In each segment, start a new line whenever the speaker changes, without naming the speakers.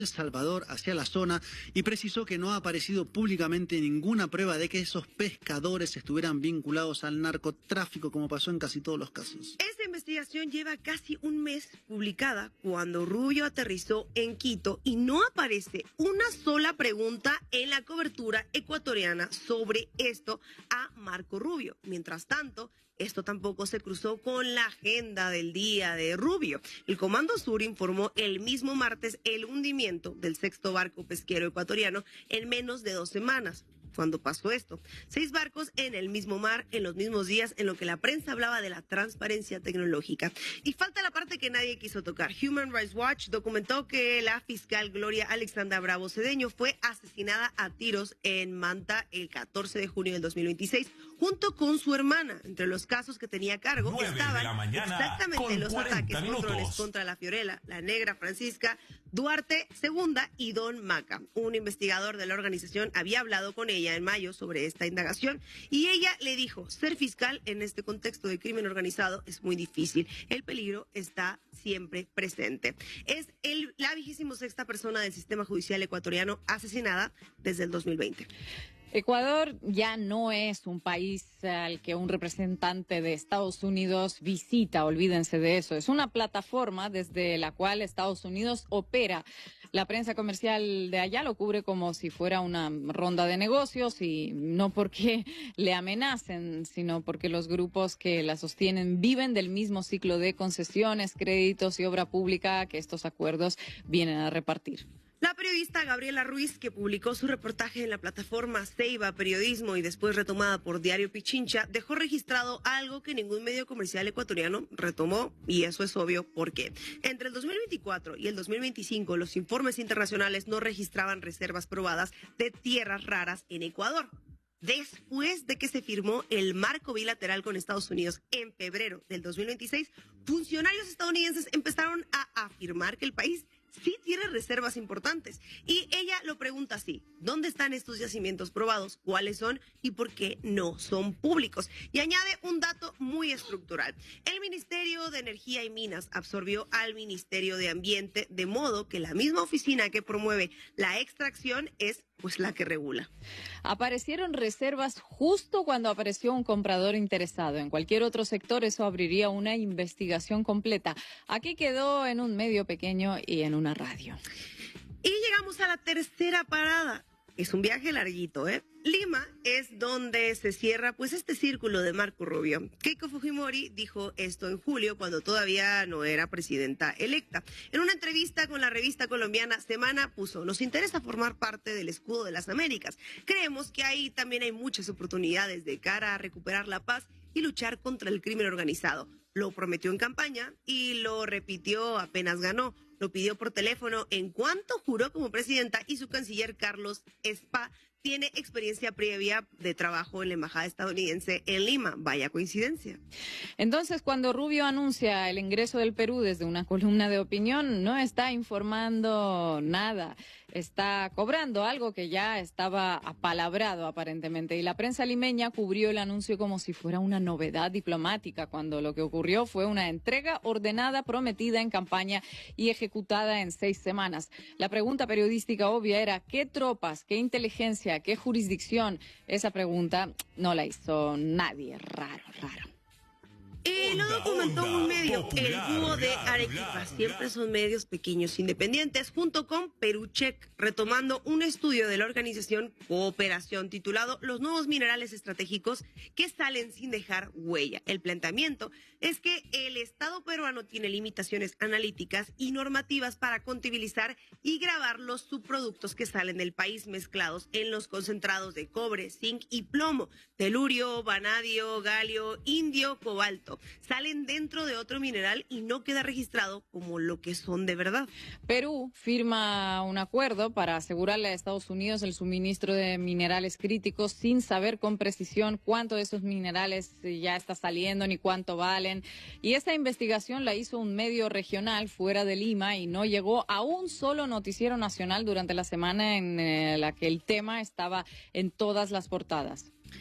El Salvador hacia la zona y precisó que no ha aparecido públicamente ninguna prueba de que esos pescadores estuvieran vinculados al narcotráfico, como pasó en casi todos los casos.
Esta investigación lleva casi un mes publicada cuando Rubio aterrizó en Quito y no aparece una sola pregunta en la cobertura ecuatoriana sobre esto a Marco Rubio. Mientras tanto, esto tampoco se cruzó con la agenda del día de Rubio. El Comando Sur informó el mismo martes el hundimiento del sexto barco pesquero ecuatoriano en menos de 2 semanas. Cuando pasó esto, 6 barcos en el mismo mar, en los mismos días, en lo que la prensa hablaba de la transparencia tecnológica. Y falta la parte que nadie quiso tocar. Human Rights Watch documentó que la fiscal Gloria Alexandra Bravo Cedeño fue asesinada a tiros en Manta el 14 de junio del 2026, junto con su hermana. Entre los casos que tenía a cargo estaban exactamente los ataques controles contra la Fiorella, la Negra Francisca, Duarte II y Don Maca. Un investigador de la organización había hablado con ella en mayo sobre esta indagación y ella le dijo: ser fiscal en este contexto de crimen organizado es muy difícil, el peligro está siempre presente. Es la 26ª persona del sistema judicial ecuatoriano asesinada desde el 2020.
Ecuador ya no es un país al que un representante de Estados Unidos visita, olvídense de eso. Es una plataforma desde la cual Estados Unidos opera. La prensa comercial de allá lo cubre como si fuera una ronda de negocios y no porque le amenacen, sino porque los grupos que la sostienen viven del mismo ciclo de concesiones, créditos y obra pública que estos acuerdos vienen a repartir.
La periodista Gabriela Ruiz, que publicó su reportaje en la plataforma Ceiba Periodismo y después retomada por Diario Pichincha, dejó registrado algo que ningún medio comercial ecuatoriano retomó, y eso es obvio por qué. Entre el 2024 y el 2025, los informes internacionales no registraban reservas probadas de tierras raras en Ecuador. Después de que se firmó el marco bilateral con Estados Unidos en febrero del 2026, funcionarios estadounidenses empezaron a afirmar que el país sí tiene reservas importantes. Y ella lo pregunta así: ¿dónde están estos yacimientos probados? ¿Cuáles son? ¿Y por qué no son públicos? Y añade un dato muy estructural. El Ministerio de Energía y Minas absorbió al Ministerio de Ambiente, de modo que la misma oficina que promueve la extracción es pues la que regula.
Aparecieron reservas justo cuando apareció un comprador interesado. En cualquier otro sector eso abriría una investigación completa. Aquí quedó en un medio pequeño y en una radio.
Y llegamos a la tercera parada. Es un viaje larguito, ¿eh? Lima es donde se cierra pues este círculo de Marco Rubio. Keiko Fujimori dijo esto en julio cuando todavía no era presidenta electa. En una entrevista con la revista colombiana Semana puso: nos interesa formar parte del escudo de las Américas. Creemos que ahí también hay muchas oportunidades de cara a recuperar la paz y luchar contra el crimen organizado. Lo prometió en campaña y lo repitió apenas ganó. Lo pidió por teléfono en cuanto juró como presidenta y su canciller Carlos Spa tiene experiencia previa de trabajo en la embajada estadounidense en Lima. Vaya coincidencia.
Entonces, cuando Rubio anuncia el ingreso del Perú desde una columna de opinión, no está informando nada, está cobrando algo que ya estaba apalabrado aparentemente. Y la prensa limeña cubrió el anuncio como si fuera una novedad diplomática, cuando lo que ocurrió fue una entrega ordenada, prometida en campaña y ejecutada en 6 semanas. La pregunta periodística obvia era: ¿qué tropas, qué inteligencia, qué jurisdicción? Esa pregunta no la hizo nadie. Raro.
Y lo documentó un medio, el Búho de Arequipa. Siempre son medios pequeños independientes, junto con Perucheck, retomando un estudio de la organización Cooperación titulado Los nuevos minerales estratégicos que salen sin dejar huella. El planteamiento es que el Estado peruano tiene limitaciones analíticas y normativas para contabilizar y grabar los subproductos que salen del país mezclados en los concentrados de cobre, zinc y plomo, telurio, vanadio, galio, indio, cobalto. Salen dentro de otro mineral y no queda registrado como lo que son de verdad.
Perú firma un acuerdo para asegurarle a Estados Unidos el suministro de minerales críticos sin saber con precisión cuánto de esos minerales ya está saliendo ni cuánto valen. Y esta investigación la hizo un medio regional fuera de Lima y no llegó a un solo noticiero nacional durante la semana en la que el tema estaba en todas las portadas.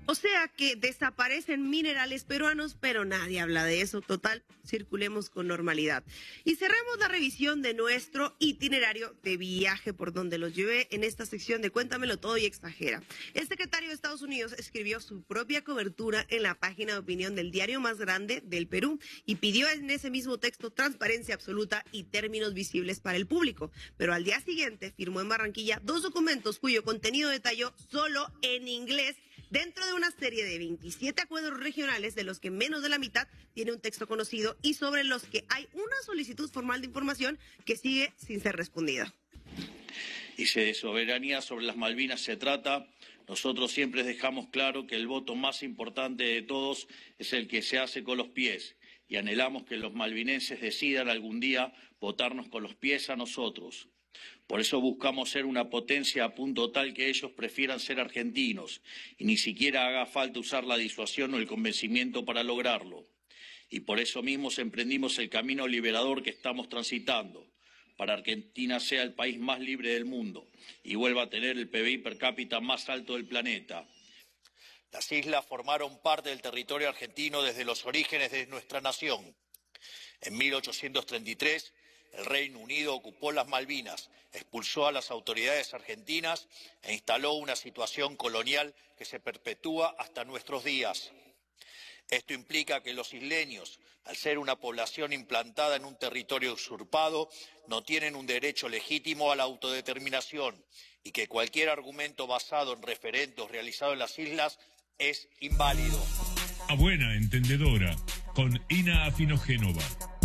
O sea que desaparecen minerales peruanos, pero nadie habla de eso. Total, circulemos con normalidad. Y cerramos la revisión de nuestro itinerario de viaje por donde los llevé en esta sección de Cuéntamelo Todo y Exagera. El secretario de Estados Unidos escribió su propia cobertura en la página de opinión del diario más grande del Perú y pidió en ese mismo texto transparencia absoluta y términos visibles para el público. Pero al día siguiente firmó en Barranquilla 2 documentos cuyo contenido detalló solo en inglés, dentro de una serie de 27 acuerdos regionales, de los que menos de la mitad tiene un texto conocido y sobre los que hay una solicitud formal de información que sigue sin ser respondida.
Y si de soberanía sobre las Malvinas se trata, nosotros siempre dejamos claro que el voto más importante de todos es el que se hace con los pies, y anhelamos que los malvinenses decidan algún día votarnos con los pies a nosotros. Por eso buscamos ser una potencia a punto tal que ellos prefieran ser argentinos y ni siquiera haga falta usar la disuasión o el convencimiento para lograrlo. Y por eso mismo emprendimos el camino liberador que estamos transitando, para que Argentina sea el país más libre del mundo y vuelva a tener el PBI per cápita más alto del planeta. Las islas formaron parte del territorio argentino desde los orígenes de nuestra nación. En 1833, el Reino Unido ocupó las Malvinas, expulsó a las autoridades argentinas e instaló una situación colonial que se perpetúa hasta nuestros días. Esto implica que los isleños, al ser una población implantada en un territorio usurpado, no tienen un derecho legítimo a la autodeterminación y que cualquier argumento basado en referendos realizados en las islas es inválido.
A buena entendedora, con Ina Afinogénova.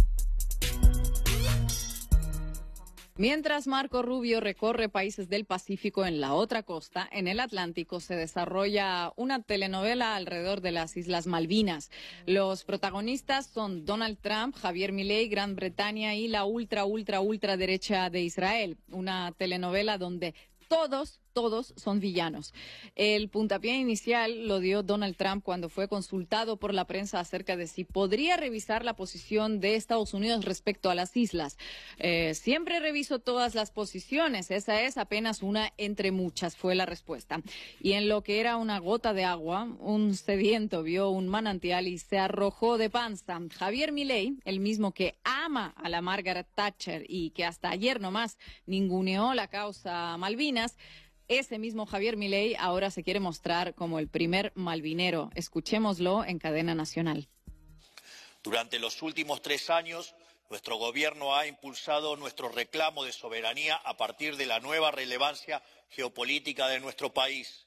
Mientras Marco Rubio recorre países del Pacífico en la otra costa, en el Atlántico se desarrolla una telenovela alrededor de las Islas Malvinas. Los protagonistas son Donald Trump, Javier Milei, Gran Bretaña y la ultra derecha de Israel. Una telenovela donde todos son villanos. El puntapié inicial lo dio Donald Trump cuando fue consultado por la prensa acerca de si podría revisar la posición de Estados Unidos respecto a las islas. Siempre reviso todas las posiciones, esa es apenas una entre muchas, fue la respuesta. Y en lo que era una gota de agua, un sediento vio un manantial y se arrojó de panza. Javier Milei, el mismo que ama a la Margaret Thatcher y que hasta ayer nomás ninguneó la causa Malvinas, ese mismo Javier Milei ahora se quiere mostrar como el primer malvinero. Escuchémoslo en cadena nacional.
Durante los últimos 3 años, nuestro gobierno ha impulsado nuestro reclamo de soberanía a partir de la nueva relevancia geopolítica de nuestro país.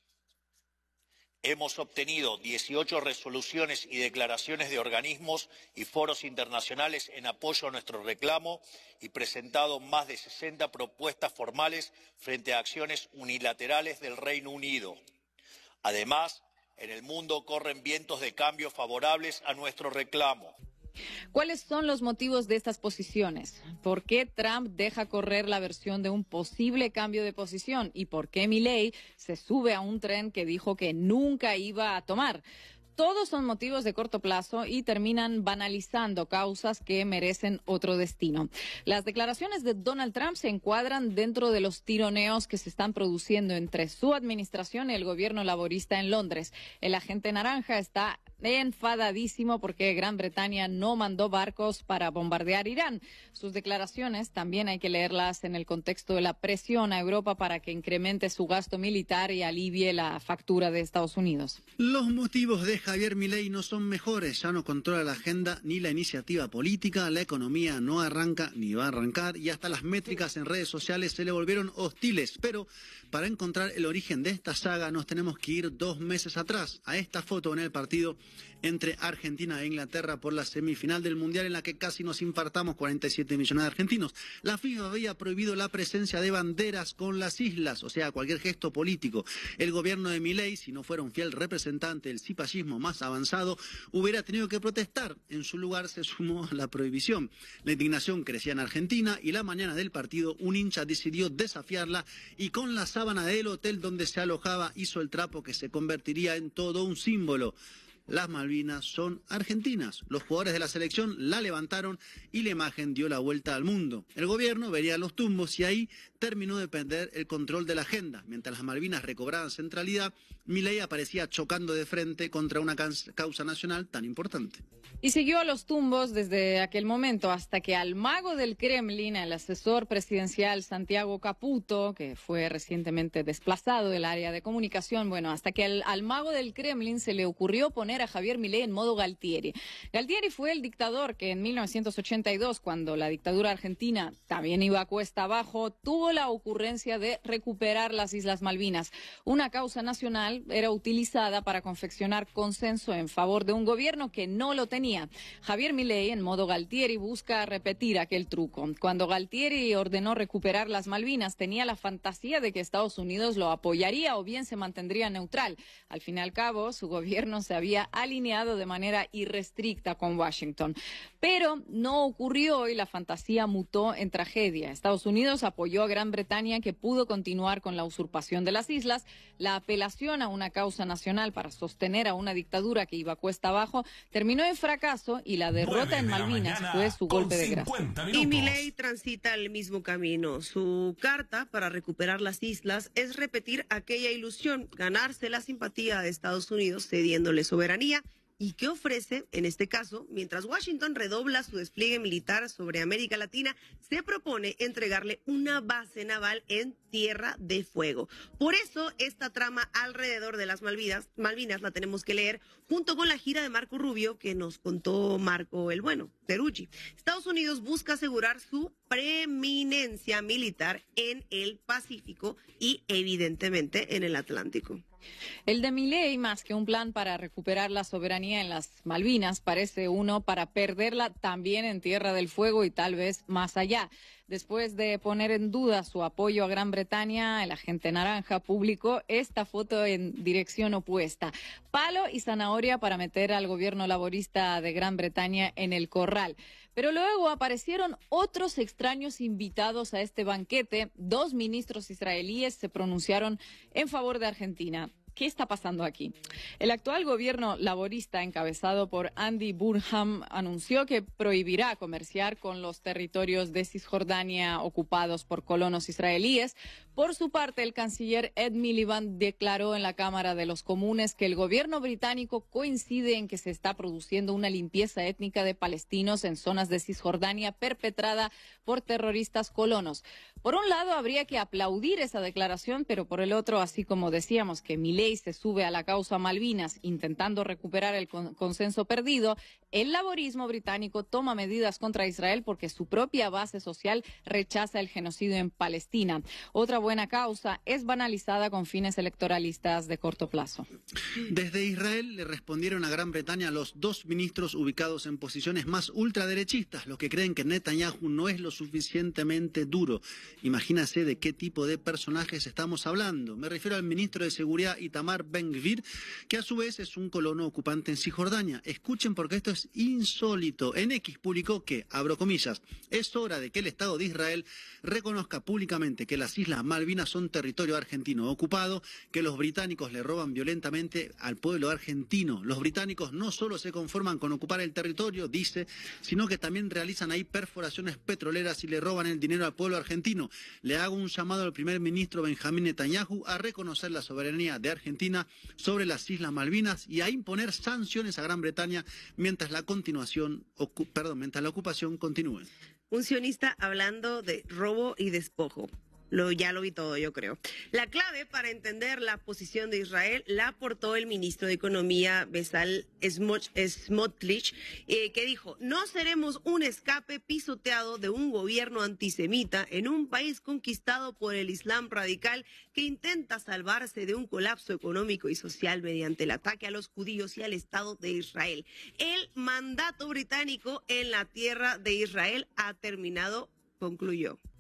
Hemos obtenido 18 resoluciones y declaraciones de organismos y foros internacionales en apoyo a nuestro reclamo y presentado más de 60 propuestas formales frente a acciones unilaterales del Reino Unido. Además, en el mundo corren vientos de cambio favorables a nuestro reclamo.
¿Cuáles son los motivos de estas posiciones? ¿Por qué Trump deja correr la versión de un posible cambio de posición? ¿Y por qué Milei se sube a un tren que dijo que nunca iba a tomar? Todos son motivos de corto plazo y terminan banalizando causas que merecen otro destino. Las declaraciones de Donald Trump se encuadran dentro de los tironeos que se están produciendo entre su administración y el gobierno laborista en Londres. El agente naranja está enfadadísimo porque Gran Bretaña no mandó barcos para bombardear Irán. Sus declaraciones también hay que leerlas en el contexto de la presión a Europa para que incremente su gasto militar y alivie la factura de Estados Unidos.
Los motivos de Javier Milei no son mejores, ya no controla la agenda ni la iniciativa política, la economía no arranca ni va a arrancar y hasta las métricas en redes sociales se le volvieron hostiles. Pero para encontrar el origen de esta saga nos tenemos que ir 2 meses atrás, a esta foto en el partido entre Argentina e Inglaterra por la semifinal del Mundial en la que casi nos infartamos 47 millones de argentinos. La FIFA había prohibido la presencia de banderas con las islas, o sea, cualquier gesto político. El gobierno de Milei, si no fuera un fiel representante del cipallismo más avanzado, hubiera tenido que protestar. En su lugar se sumó la prohibición. La indignación crecía en Argentina y la mañana del partido un hincha decidió desafiarla y con la sábana del hotel donde se alojaba hizo el trapo que se convertiría en todo un símbolo. las Malvinas son argentinas. Los jugadores de la selección la levantaron y la imagen dio la vuelta al mundo. El gobierno vería los tumbos y ahí terminó de perder el control de la agenda. Mientras las Malvinas recobraban centralidad, Milei aparecía chocando de frente contra una causa nacional tan importante.
Y siguió a los tumbos desde aquel momento hasta que al mago del Kremlin, el asesor presidencial Santiago Caputo, que fue recientemente desplazado del área de comunicación, hasta que al mago del Kremlin se le ocurrió poner a Javier Milei en modo Galtieri. Galtieri fue el dictador que en 1982, cuando la dictadura argentina también iba a cuesta abajo, tuvo la ocurrencia de recuperar las Islas Malvinas. Una causa nacional era utilizada para confeccionar consenso en favor de un gobierno que no lo tenía. Javier Milei, en modo Galtieri, busca repetir aquel truco. Cuando Galtieri ordenó recuperar las Malvinas, tenía la fantasía de que Estados Unidos lo apoyaría o bien se mantendría neutral. Al fin y al cabo, su gobierno se había alineado de manera irrestricta con Washington. Pero no ocurrió y la fantasía mutó en tragedia. Estados Unidos apoyó a Gran Bretaña, que pudo continuar con la usurpación de las islas. La apelación a una causa nacional para sostener a una dictadura que iba cuesta abajo terminó en fracaso y la derrota en Malvinas fue su golpe de gracia.
Y Milei transita el mismo camino. Su carta para recuperar las islas es repetir aquella ilusión, ganarse la simpatía de Estados Unidos cediéndole soberanía. ¿Y qué ofrece? En este caso, mientras Washington redobla su despliegue militar sobre América Latina, se propone entregarle una base naval en Tierra de Fuego. Por eso, esta trama alrededor de las Malvinas la tenemos que leer junto con la gira de Marco Rubio que nos contó Marco el Bueno, Perucci. Estados Unidos busca asegurar su preeminencia militar en el Pacífico y, evidentemente, en el Atlántico.
El de Milei, más que un plan para recuperar la soberanía en las Malvinas, parece uno para perderla también en Tierra del Fuego y tal vez más allá. Después de poner en duda su apoyo a Gran Bretaña, el agente naranja publicó esta foto en dirección opuesta. Palo y zanahoria para meter al gobierno laborista de Gran Bretaña en el corral. Pero luego aparecieron otros extraños invitados a este banquete. 2 ministros israelíes se pronunciaron en favor de Argentina. ¿Qué está pasando aquí? El actual gobierno laborista, encabezado por Andy Burnham, anunció que prohibirá comerciar con los territorios de Cisjordania ocupados por colonos israelíes. Por su parte, el canciller Ed Miliband declaró en la Cámara de los Comunes que el gobierno británico coincide en que se está produciendo una limpieza étnica de palestinos en zonas de Cisjordania perpetrada por terroristas colonos. Por un lado, habría que aplaudir esa declaración, pero por el otro, así como decíamos que Milei se sube a la causa Malvinas intentando recuperar el consenso perdido, el laborismo británico toma medidas contra Israel porque su propia base social rechaza el genocidio en Palestina. Otra buena causa es banalizada con fines electoralistas de corto plazo.
Desde Israel le respondieron a Gran Bretaña los 2 ministros ubicados en posiciones más ultraderechistas, los que creen que Netanyahu no es lo suficientemente duro. Imagínase de qué tipo de personajes estamos hablando. Me refiero al ministro de Seguridad Itamar Ben-Gvir, que a su vez es un colono ocupante en Cisjordania. Escuchen porque esto es insólito. En X publicó que, abro comillas, es hora de que el Estado de Israel reconozca públicamente que las Islas Malvinas son territorio argentino ocupado, que los británicos le roban violentamente al pueblo argentino. Los británicos no solo se conforman con ocupar el territorio, dice, sino que también realizan ahí perforaciones petroleras y le roban el dinero al pueblo argentino. Le hago un llamado al primer ministro Benjamín Netanyahu a reconocer la soberanía de Argentina sobre las Islas Malvinas y a imponer sanciones a Gran Bretaña mientras la ocupación continúe.
Un sionista hablando de robo y despojo. Ya lo vi todo, yo creo. La clave para entender la posición de Israel la aportó el ministro de Economía, Bezalel Smotrich, que dijo: no seremos un escape pisoteado de un gobierno antisemita en un país conquistado por el Islam radical que intenta salvarse de un colapso económico y social mediante el ataque a los judíos y al Estado de Israel. El mandato británico en la tierra de Israel ha terminado, concluyó.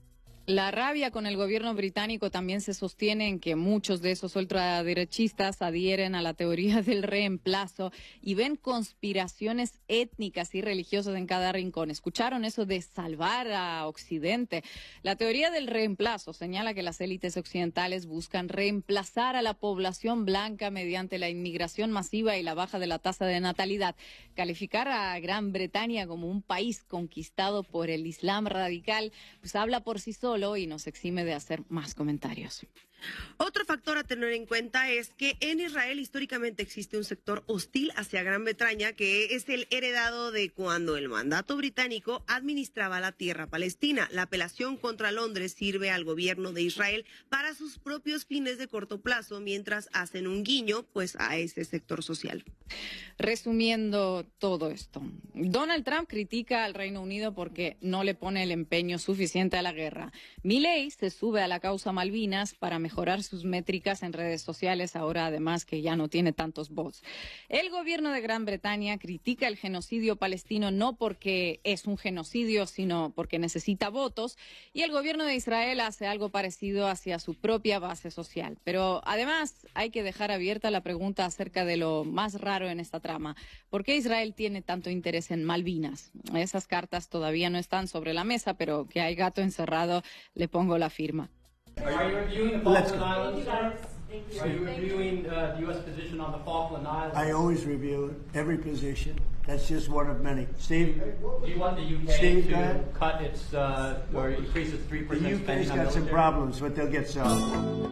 La rabia con el gobierno británico también se sostiene en que muchos de esos ultraderechistas adhieren a la teoría del reemplazo y ven conspiraciones étnicas y religiosas en cada rincón. ¿Escucharon eso de salvar a Occidente? La teoría del reemplazo señala que las élites occidentales buscan reemplazar a la población blanca mediante la inmigración masiva y la baja de la tasa de natalidad. Calificar a Gran Bretaña como un país conquistado por el Islam radical, pues habla por sí solo y nos exime de hacer más comentarios.
Otro factor a tener en cuenta es que en Israel históricamente existe un sector hostil hacia Gran Bretaña, que es el heredado de cuando el mandato británico administraba la tierra palestina. La apelación contra Londres sirve al gobierno de Israel para sus propios fines de corto plazo, mientras hacen un guiño pues a ese sector social.
Resumiendo todo esto, Donald Trump critica al Reino Unido porque no le pone el empeño suficiente a la guerra. Milei se sube a la causa Malvinas para mejorar sus métricas en redes sociales, ahora además que ya no tiene tantos bots. El gobierno de Gran Bretaña critica el genocidio palestino no porque es un genocidio, sino porque necesita votos, y el gobierno de Israel hace algo parecido hacia su propia base social. Pero además hay que dejar abierta la pregunta acerca de lo más raro en esta trama. ¿Por qué Israel tiene tanto interés en Malvinas? Esas cartas todavía no están sobre la mesa, pero que hay gato encerrado, le pongo la firma.
Are you reviewing the Falkland Islands, sir? Are you reviewing the U.S. position on the Falkland Islands?
I always review every position. That's just one of many. Steve?
Do you want the UK
Steve,
to cut its, or increase its 3%
The
spending
UK's
on
got some
military?
problems, but they'll get solved.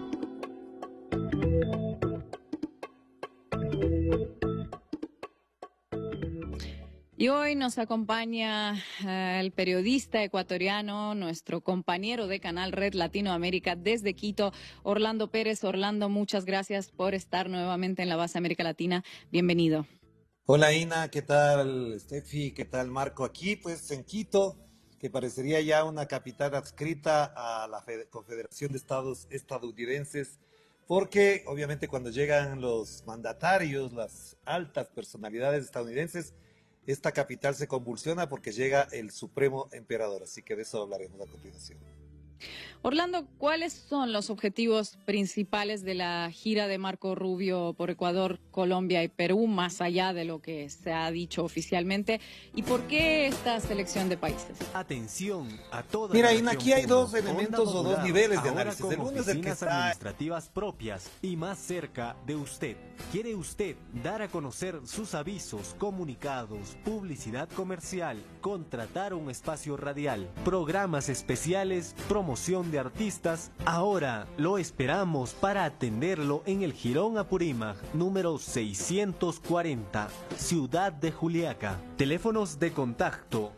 Y hoy nos acompaña el periodista ecuatoriano, nuestro compañero de Canal Red Latinoamérica desde Quito, Orlando Pérez. Orlando, muchas gracias por estar nuevamente en la base América Latina. Bienvenido.
Hola Ina, ¿qué tal Steffi? ¿Qué tal Marco? Aquí pues en Quito, que parecería ya una capital adscrita a la Confederación de Estados Estadounidenses, porque obviamente cuando llegan los mandatarios, las altas personalidades estadounidenses, esta capital se convulsiona porque llega el Supremo Emperador, así que de eso hablaremos a continuación.
Orlando, ¿cuáles son los objetivos principales de la gira de Marco Rubio por Ecuador, Colombia y Perú, más allá de lo que se ha dicho oficialmente? ¿Y por qué esta selección de países?
Atención a toda
Mira,
la
Ina,
región
aquí hay
Puno,
dos
Onda
elementos o dos
Popular,
niveles de
ahora
análisis.
con
El uno es el que
oficinas
está
administrativas propias y más cerca de usted. ¿Quiere usted dar a conocer sus avisos, comunicados, publicidad comercial, contratar un espacio radial, programas especiales, promoción de artistas? Ahora lo esperamos para atenderlo en el Jirón Apurímac, número 640, Ciudad de Juliaca. Teléfonos de contacto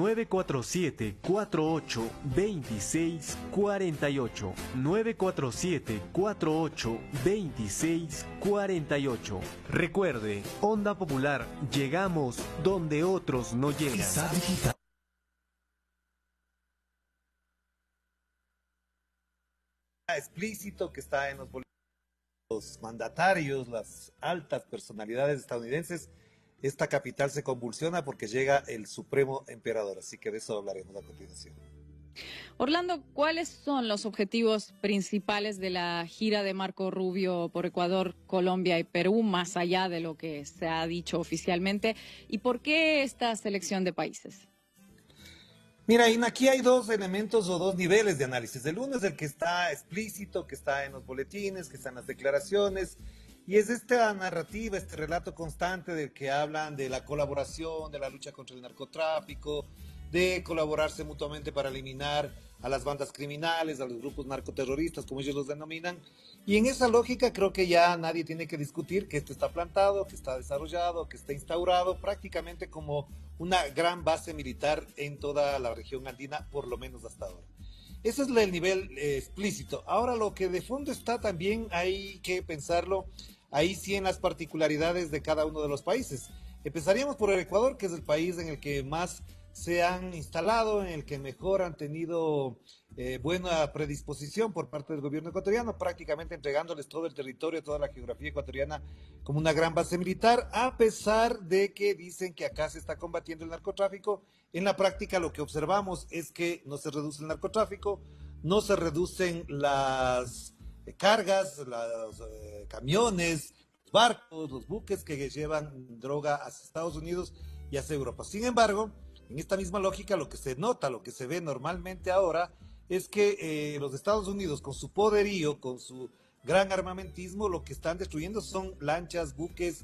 947-48-2648, 947-48-2648. Recuerde, Onda Popular, llegamos donde otros no llegan.
explícito que está en los mandatarios, las altas personalidades estadounidenses. Esta capital se convulsiona porque llega el Supremo Emperador, así que de eso hablaremos a continuación.
Orlando, ¿cuáles son los objetivos principales de la gira de Marco Rubio por Ecuador, Colombia y Perú, más allá de lo que se ha dicho oficialmente? ¿Y por qué esta selección de países?
Mira, Ina, aquí hay dos elementos o dos niveles de análisis. El uno es el que está explícito, que está en los boletines, que está en las declaraciones, y es esta narrativa, este relato constante del que hablan de la colaboración, de la lucha contra el narcotráfico, de colaborarse mutuamente para eliminar a las bandas criminales, a los grupos narcoterroristas, como ellos los denominan. Y en esa lógica creo que ya nadie tiene que discutir que esto está plantado, que está desarrollado, que está instaurado prácticamente como una gran base militar en toda la región andina, por lo menos hasta ahora. Ese es el nivel explícito. Ahora lo que de fondo está también hay que pensarlo, ahí sí en las particularidades de cada uno de los países. Empezaríamos por el Ecuador, que es el país en el que más se han instalado, en el que mejor han tenido buena predisposición por parte del gobierno ecuatoriano, prácticamente entregándoles todo el territorio, toda la geografía ecuatoriana como una gran base militar, a pesar de que dicen que acá se está combatiendo el narcotráfico. En la práctica lo que observamos es que no se reduce el narcotráfico, no se reducen las cargas, los camiones, barcos, los buques que llevan droga hacia Estados Unidos y hacia Europa. Sin embargo, en esta misma lógica, lo que se nota, lo que se ve normalmente ahora, es que los Estados Unidos, con su poderío, con su gran armamentismo, lo que están destruyendo son lanchas, buques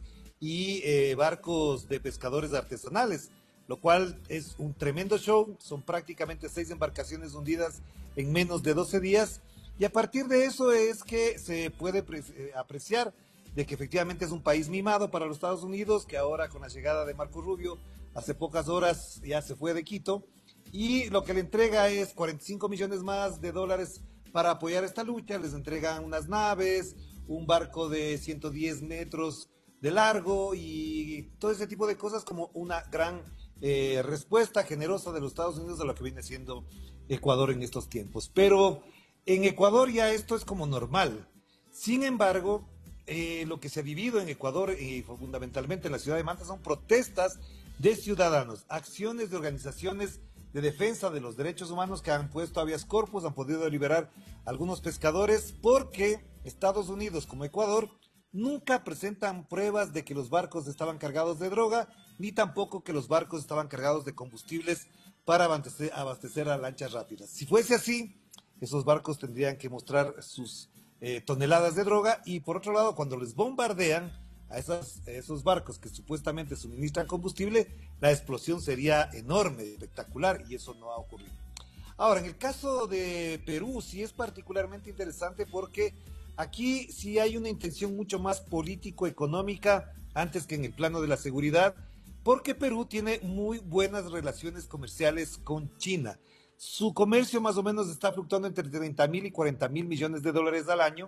y barcos de pescadores artesanales, lo cual es un tremendo show. Son prácticamente 6 embarcaciones hundidas en menos de 12 días, y a partir de eso es que se puede apreciar de que efectivamente es un país mimado para los Estados Unidos, que ahora con la llegada de Marco Rubio, hace pocas horas ya se fue de Quito, y lo que le entrega es 45 millones más de dólares para apoyar esta lucha. Les entregan unas naves, un barco de 110 metros de largo y todo ese tipo de cosas como una gran respuesta generosa de los Estados Unidos a lo que viene siendo Ecuador en estos tiempos. Pero en Ecuador ya esto es como normal. Sin embargo, lo que se ha vivido en Ecuador y fundamentalmente en la ciudad de Manta son protestas de ciudadanos, acciones de organizaciones de defensa de los derechos humanos que han puesto habeas corpus, han podido liberar algunos pescadores, porque Estados Unidos como Ecuador nunca presentan pruebas de que los barcos estaban cargados de droga, ni tampoco que los barcos estaban cargados de combustibles para abastecer a lanchas rápidas. Si fuese así, esos barcos tendrían que mostrar sus toneladas de droga, y por otro lado, cuando les bombardean a esos barcos que supuestamente suministran combustible, la explosión sería enorme, espectacular, y eso no ha ocurrido. Ahora, en el caso de Perú sí es particularmente interesante, porque aquí sí hay una intención mucho más político-económica antes que en el plano de la seguridad, porque Perú tiene muy buenas relaciones comerciales con China. Su comercio más o menos está fluctuando entre 30.000 y 40.000 millones de dólares al año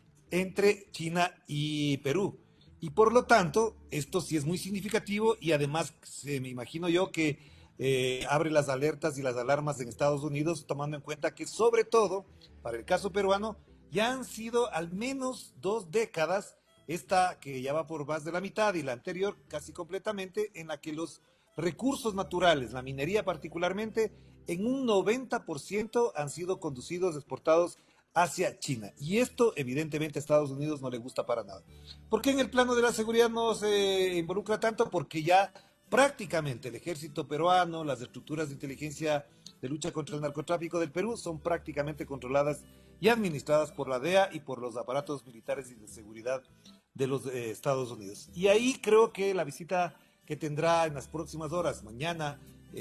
entre China y Perú. Y por lo tanto, esto sí es muy significativo, y además me imagino yo que abre las alertas y las alarmas en Estados Unidos, tomando en cuenta que sobre todo para el caso peruano ya han sido al menos 2 décadas, esta que ya va por más de la mitad y la anterior casi completamente, en la que los recursos naturales, la minería particularmente, en un 90% han sido conducidos, exportados hacia China. Y esto evidentemente a Estados Unidos no le gusta para nada. ¿Por qué en el plano de la seguridad no se involucra tanto? Porque ya prácticamente el ejército peruano, las estructuras de inteligencia de lucha contra el narcotráfico del Perú son prácticamente controladas y administradas por la DEA y por los aparatos militares y de seguridad de los Estados Unidos. Y ahí creo que la visita que tendrá en las próximas horas, mañana,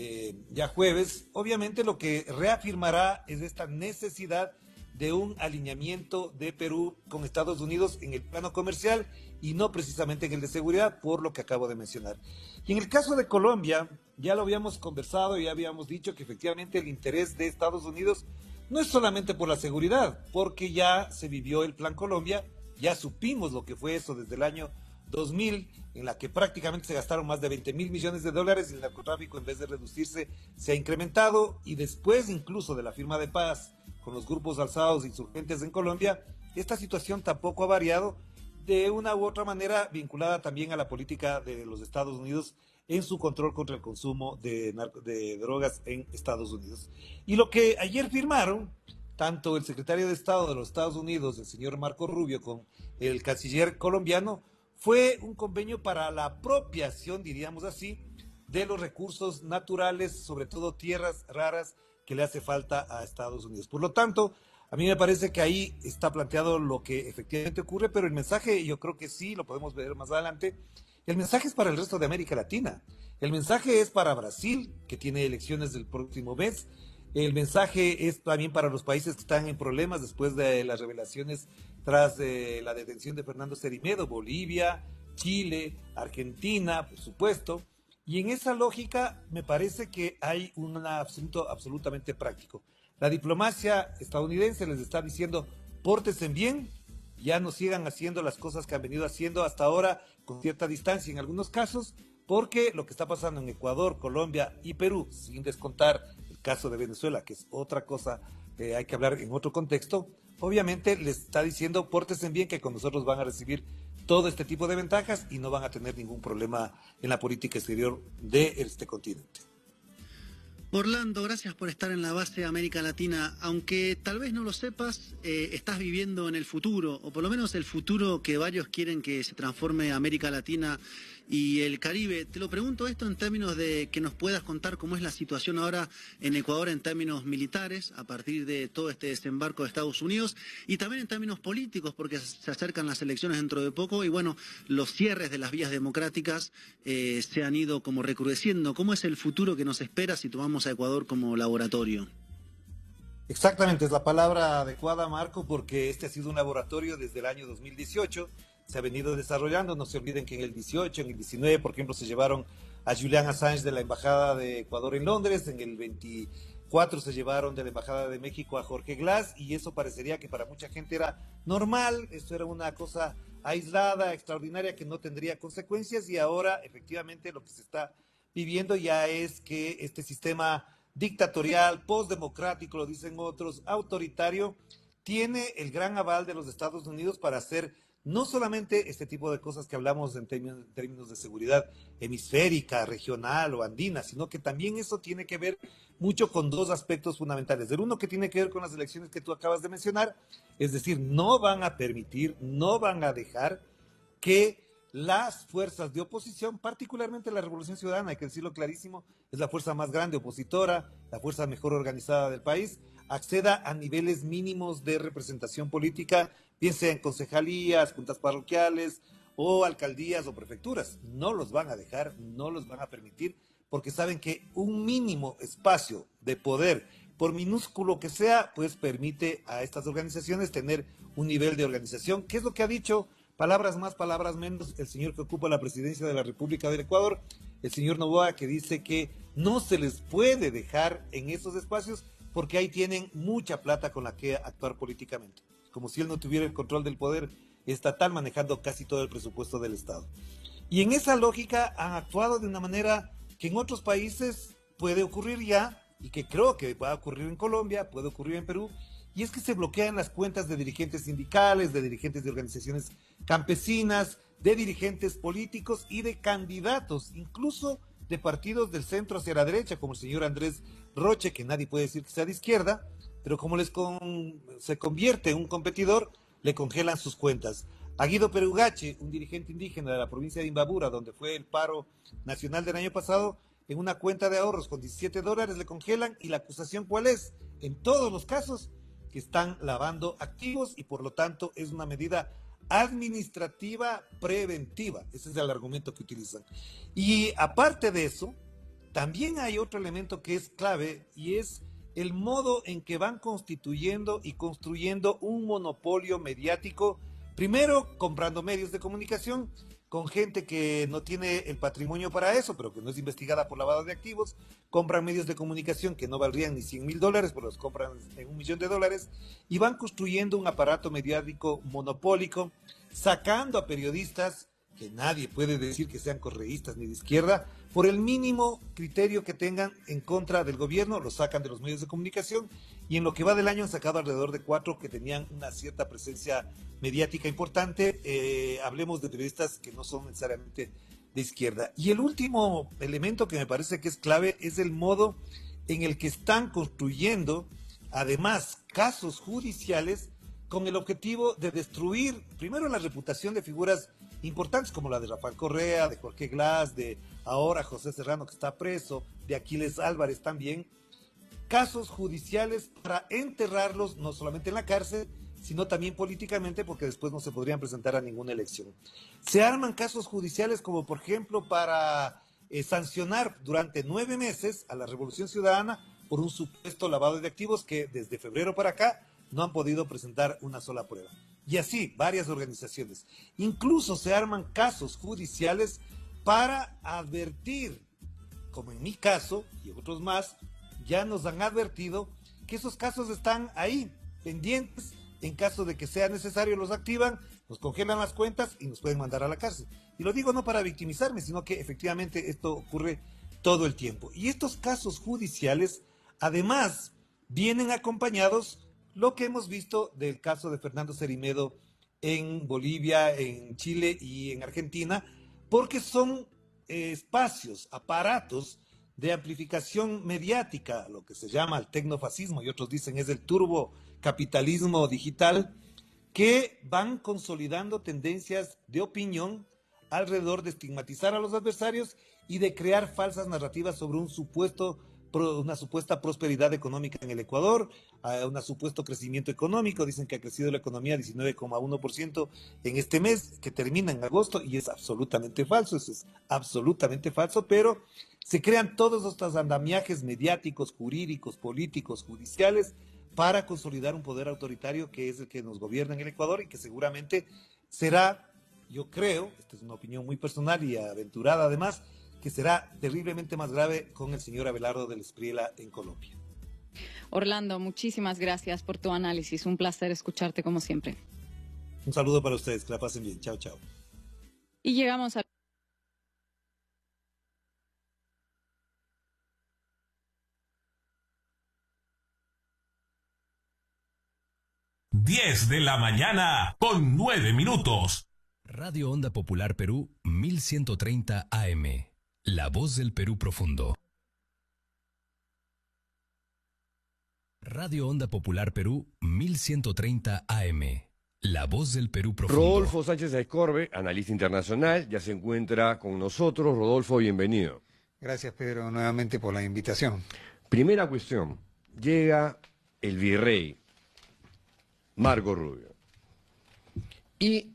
ya jueves, obviamente lo que reafirmará es esta necesidad de un alineamiento de Perú con Estados Unidos en el plano comercial y no precisamente en el de seguridad, por lo que acabo de mencionar. Y en el caso de Colombia, ya lo habíamos conversado y ya habíamos dicho que efectivamente el interés de Estados Unidos no es solamente por la seguridad, porque ya se vivió el Plan Colombia, ya supimos lo que fue eso desde el año 2000, en la que prácticamente se gastaron más de 20.000 millones de dólares y el narcotráfico, en vez de reducirse, se ha incrementado, y después incluso de la firma de paz con los grupos alzados insurgentes en Colombia, esta situación tampoco ha variado, de una u otra manera vinculada también a la política de los Estados Unidos en su control contra el consumo de drogas en Estados Unidos. Y lo que ayer firmaron, tanto el secretario de Estado de los Estados Unidos, el señor Marco Rubio, con el canciller colombiano, fue un convenio para la apropiación, diríamos así, de los recursos naturales, sobre todo tierras raras, que le hace falta a Estados Unidos. Por lo tanto, a mí me parece que ahí está planteado lo que efectivamente ocurre, pero el mensaje, yo creo que sí, lo podemos ver más adelante, el mensaje es para el resto de América Latina. El mensaje es para Brasil, que tiene elecciones el próximo mes. El mensaje es también para los países que están en problemas después de las revelaciones tras la detención de Fernando Cerimedo, Bolivia, Chile, Argentina, por supuesto. Y en esa lógica me parece que hay un asunto absolutamente práctico. La diplomacia estadounidense les está diciendo, pórtense bien, ya no sigan haciendo las cosas que han venido haciendo hasta ahora con cierta distancia en algunos casos, porque lo que está pasando en Ecuador, Colombia y Perú, sin descontar el caso de Venezuela, que es otra cosa que hay que hablar en otro contexto, obviamente les está diciendo, pórtense bien, que con nosotros van a recibir todo este tipo de ventajas y no van a tener ningún problema en la política exterior de este continente.
Orlando, gracias por estar en la base de América Latina. Aunque tal vez no lo sepas, estás viviendo en el futuro, o por lo menos el futuro que varios quieren que se transforme América Latina y el Caribe. Te lo pregunto esto en términos de que nos puedas contar cómo es la situación ahora en Ecuador en términos militares, a partir de todo este desembarco de Estados Unidos, y también en términos políticos, porque se acercan las elecciones dentro de poco, y bueno, los cierres de las vías democráticas se han ido como recrudeciendo. ¿Cómo es el futuro que nos espera si tomamos a Ecuador como laboratorio?
Exactamente, es la palabra adecuada, Marco, porque este ha sido un laboratorio desde el año 2018, se ha venido desarrollando. No se olviden que en el 18, en el 19, por ejemplo, se llevaron a Julian Assange de la Embajada de Ecuador en Londres, en el 24 se llevaron de la Embajada de México a Jorge Glass, y eso parecería que para mucha gente era normal, esto era una cosa aislada, extraordinaria, que no tendría consecuencias, y ahora efectivamente lo que se está viviendo ya es que este sistema dictatorial, postdemocrático, lo dicen otros, autoritario, tiene el gran aval de los Estados Unidos para hacer no solamente este tipo de cosas que hablamos en términos de seguridad hemisférica, regional o andina, sino que también eso tiene que ver mucho con dos aspectos fundamentales. El uno, que tiene que ver con las elecciones que tú acabas de mencionar, es decir, no van a permitir, no van a dejar que las fuerzas de oposición, particularmente la Revolución Ciudadana, hay que decirlo clarísimo, es la fuerza más grande opositora, la fuerza mejor organizada del país, acceda a niveles mínimos de representación política, bien sea en concejalías, juntas parroquiales o alcaldías o prefecturas. No los van a dejar, no los van a permitir, porque saben que un mínimo espacio de poder, por minúsculo que sea, pues permite a estas organizaciones tener un nivel de organización. ¿Qué es lo que ha dicho? Palabras más, palabras menos, el señor que ocupa la presidencia de la República del Ecuador, el señor Noboa, que dice que no se les puede dejar en esos espacios porque ahí tienen mucha plata con la que actuar políticamente, como si él no tuviera el control del poder estatal, manejando casi todo el presupuesto del Estado. Y en esa lógica han actuado de una manera que en otros países puede ocurrir ya, y que creo que va a ocurrir en Colombia, puede ocurrir en Perú, y es que se bloquean las cuentas de dirigentes sindicales, de dirigentes de organizaciones campesinas, de dirigentes políticos y de candidatos, incluso de partidos del centro hacia la derecha, como el señor Andrés Roche, que nadie puede decir que sea de izquierda, pero como se convierte en un competidor, le congelan sus cuentas. A Guido Perugache, un dirigente indígena de la provincia de Imbabura, donde fue el paro nacional del año pasado, en una cuenta de ahorros con $17 le congelan, y la acusación ¿cuál es? En todos los casos, que están lavando activos, y por lo tanto es una medida administrativa preventiva. Ese es el argumento que utilizan. Y aparte de eso, también hay otro elemento que es clave, y es el modo en que van constituyendo y construyendo un monopolio mediático, primero comprando medios de comunicación con gente que no tiene el patrimonio para eso, pero que no es investigada por lavado de activos, compran medios de comunicación que no valdrían ni $100,000, pero los compran en $1 millón, y van construyendo un aparato mediático monopólico, sacando a periodistas que nadie puede decir que sean correístas ni de izquierda, por el mínimo criterio que tengan en contra del gobierno, los sacan de los medios de comunicación, y en lo que va del año han sacado alrededor de 4 que tenían una cierta presencia mediática importante. Hablemos de periodistas que no son necesariamente de izquierda. Y el último elemento que me parece que es clave es el modo en el que están construyendo, además, casos judiciales con el objetivo de destruir, primero, la reputación de figuras importantes como la de Rafael Correa, de Jorge Glass, de ahora José Serrano, que está preso, de Aquiles Álvarez también, casos judiciales para enterrarlos no solamente en la cárcel, sino también políticamente, porque después no se podrían presentar a ninguna elección. Se arman casos judiciales como, por ejemplo, para sancionar durante 9 meses a la Revolución Ciudadana por un supuesto lavado de activos que desde febrero para acá no han podido presentar una sola prueba. Y así, varias organizaciones. Incluso se arman casos judiciales para advertir, como en mi caso y otros más, ya nos han advertido que esos casos están ahí, pendientes. En caso de que sea necesario, los activan, nos congelan las cuentas y nos pueden mandar a la cárcel. Y lo digo no para victimizarme, sino que efectivamente esto ocurre todo el tiempo. Y estos casos judiciales, además, vienen acompañados, lo que hemos visto del caso de Fernando Cerimedo en Bolivia, en Chile y en Argentina, porque son espacios, aparatos de amplificación mediática, lo que se llama el tecnofascismo, y otros dicen es el turbocapitalismo digital, que van consolidando tendencias de opinión alrededor de estigmatizar a los adversarios y de crear falsas narrativas sobre una supuesta prosperidad económica en el Ecuador, un supuesto crecimiento económico. Dicen que ha crecido la economía 19,1% en este mes, que termina en agosto, y es absolutamente falso, eso es absolutamente falso, pero se crean todos estos andamiajes mediáticos, jurídicos, políticos, judiciales, para consolidar un poder autoritario que es el que nos gobierna en el Ecuador y que seguramente será, yo creo, esta es una opinión muy personal y aventurada además, que será terriblemente más grave con el señor Abelardo del Espriella en Colombia.
Orlando, muchísimas gracias por tu análisis. Un placer escucharte como siempre.
Un saludo para ustedes, que la pasen bien. Chao, chao.
Y llegamos a...
Diez de la mañana con 9 minutos.
Radio Onda Popular Perú 1130 AM. La voz del Perú profundo. Radio Onda Popular Perú 1130 AM. La voz del Perú profundo.
Rodolfo Sánchez Aizcorbe, analista internacional, ya se encuentra con nosotros. Rodolfo, bienvenido.
Gracias, Pedro, nuevamente por la invitación.
Primera cuestión. Llega el virrey Marco Rubio y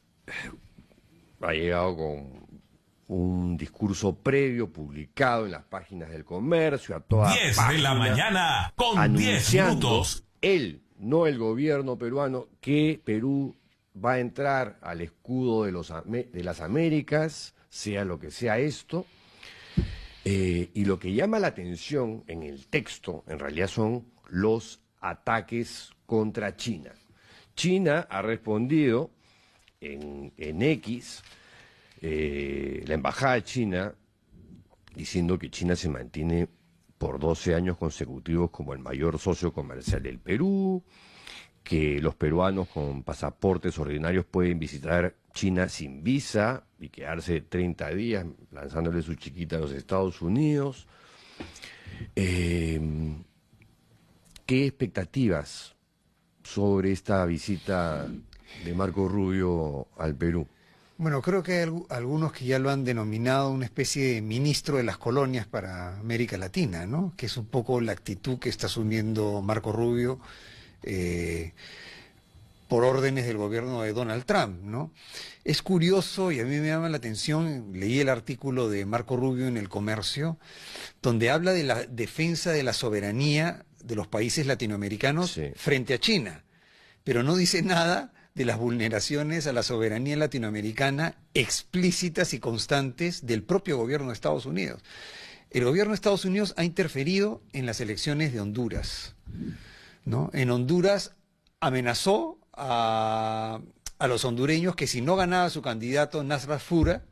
ha llegado con un discurso previo publicado en las páginas del Comercio, a todas
10 de la mañana con 10 minutos.
Él, no el gobierno peruano, que Perú va a entrar al escudo de las Américas, sea lo que sea esto. Y lo que llama la atención en el texto, en realidad, son los ataques contra China. China ha respondido en X, la embajada china, diciendo que China se mantiene por 12 años consecutivos como el mayor socio comercial del Perú, que los peruanos con pasaportes ordinarios pueden visitar China sin visa y quedarse 30 días lanzándole su chiquita a los Estados Unidos. ¿Qué expectativas sobre esta visita de Marco Rubio al Perú?
Bueno, creo que hay algunos que ya lo han denominado una especie de ministro de las colonias para América Latina, ¿no? Que es un poco la actitud que está asumiendo Marco Rubio por órdenes del gobierno de Donald Trump, ¿no? Es curioso y a mí me llama la atención, leí el artículo de Marco Rubio en El Comercio, donde habla de la defensa de la soberanía de los países latinoamericanos frente a China, pero no dice nada de las vulneraciones a la soberanía latinoamericana explícitas y constantes del propio gobierno de Estados Unidos. El gobierno de Estados Unidos ha interferido en las elecciones de Honduras, ¿no? En Honduras amenazó a los hondureños que si no ganaba su candidato Nasrat Fura,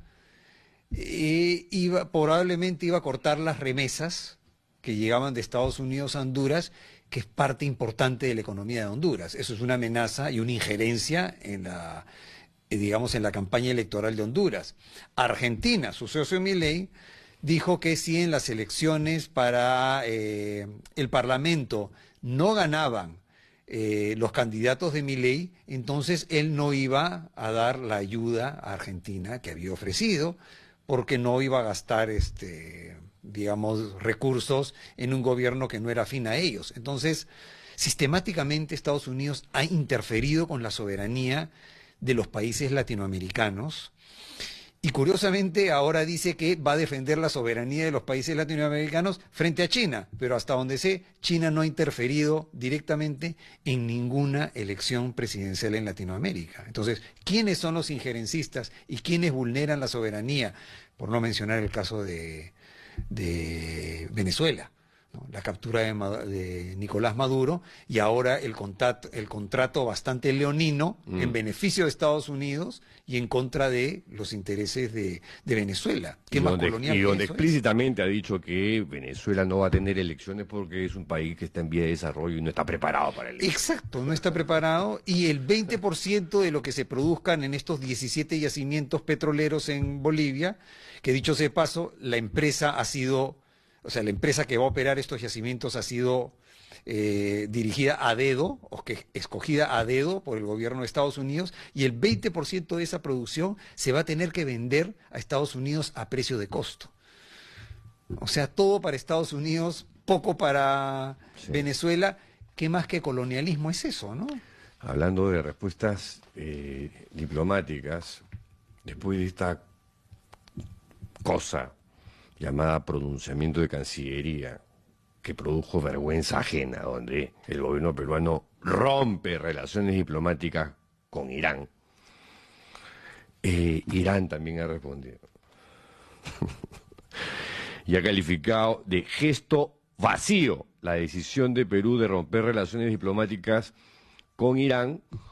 probablemente iba a cortar las remesas que llegaban de Estados Unidos a Honduras, que es parte importante de la economía de Honduras. Eso es una amenaza y una injerencia en la, digamos, en la campaña electoral de Honduras. Argentina, su socio Milei, dijo que si en las elecciones para el Parlamento no ganaban los candidatos de Milei, entonces él no iba a dar la ayuda a Argentina que había ofrecido, porque no iba a gastar digamos, recursos en un gobierno que no era afín a ellos. Entonces, sistemáticamente Estados Unidos ha interferido con la soberanía de los países latinoamericanos y curiosamente ahora dice que va a defender la soberanía de los países latinoamericanos frente a China, pero hasta donde sé, China no ha interferido directamente en ninguna elección presidencial en Latinoamérica. Entonces, ¿quiénes son los injerencistas y quiénes vulneran la soberanía? Por no mencionar el caso de Venezuela, ¿no? La captura de Nicolás Maduro y ahora el contrato bastante leonino en beneficio de Estados Unidos y en contra de los intereses de Venezuela. ¿Qué más colonial?
Y donde explícitamente ha dicho que Venezuela no va a tener elecciones porque es un país que está en vía de desarrollo y no está preparado para elecciones.
Exacto, no está preparado y el 20% de lo que se produzcan en estos 17 yacimientos petroleros en Bolivia, que dicho sea de paso, la empresa ha sido o sea, la empresa que va a operar estos yacimientos ha sido dirigida a dedo, o que escogida a dedo por el gobierno de Estados Unidos, y el 20% de esa producción se va a tener que vender a Estados Unidos a precio de costo. O sea, todo para Estados Unidos, poco para Venezuela. ¿Qué más que colonialismo es eso, no?
Hablando de respuestas diplomáticas, después de esta cosa llamada pronunciamiento de Cancillería, que produjo vergüenza ajena, donde el gobierno peruano rompe relaciones diplomáticas con Irán, Irán también ha respondido y ha calificado de gesto vacío la decisión de Perú de romper relaciones diplomáticas con Irán,